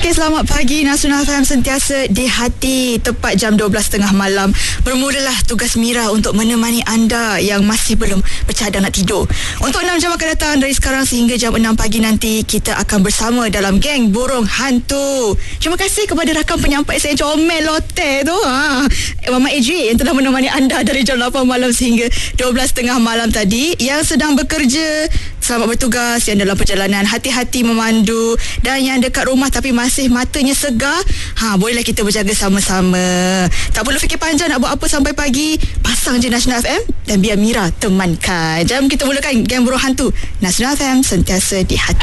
Okey, selamat pagi. Nasional FM sentiasa di hati. Tepat jam 12.30 malam bermulalah tugas Mira untuk menemani anda yang masih belum bercadang nak tidur. Untuk 6 jam akan datang dari sekarang sehingga jam 6 pagi nanti, kita akan bersama dalam geng Burung Hantu. Terima kasih kepada rakan penyampai saya comel lote tu, Mama AJ yang telah menemani anda dari jam 8 malam sehingga 12.30 malam tadi. Yang sedang bekerja, selamat bertugas. Yang dalam perjalanan, hati-hati memandu. Dan yang dekat rumah tapi masih matanya segar, bolehlah kita berjaga sama-sama. Tak perlu fikir panjang nak buat apa sampai pagi. Pasang je Nasional FM dan biar Mira temankan. Jom kita mulakan geng Burung Hantu. Nasional FM sentiasa di hati.